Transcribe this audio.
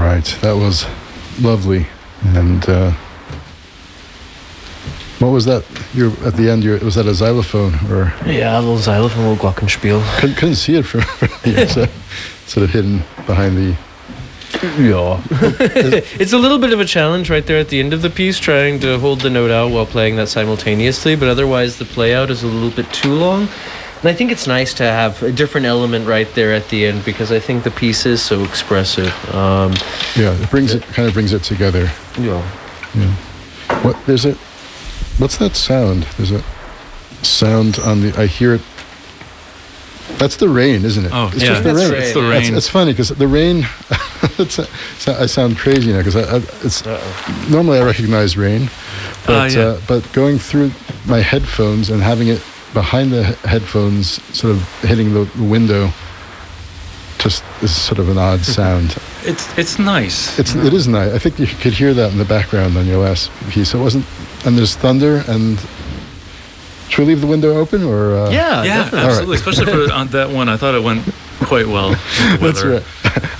right, that was lovely. And what was that? At the end, was that a xylophone or? Yeah, a little xylophone, a little glockenspiel. Couldn't see it from here, so sort of hidden behind the. Yeah. It's a little bit of a challenge right there at the end of the piece, trying to hold the note out while playing that simultaneously, but otherwise the play out is a little bit too long. And I think it's nice to have a different element right there at the end, because I think the piece is so expressive. It kind of brings it together. Yeah. What's that sound? There's a sound on the. I hear it. That's the rain, isn't it? Oh, it's just the rain. It's the rain. It's funny because the rain. I sound crazy now because it's normally I recognize rain, but going through my headphones and having it behind the headphones, sort of hitting the window, just is sort of an odd sound. It's nice. It is nice. I think you could hear that in the background on your last piece. It wasn't, and there's thunder. And should we leave the window open or? Yeah, absolutely. Right. Especially for on that one, I thought it went quite well. That's right.